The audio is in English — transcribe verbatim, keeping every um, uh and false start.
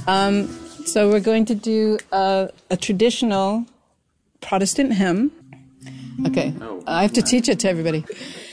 Um, so we're going to do a, a traditional Protestant hymn. Okay, Oh, I have to teach it to everybody.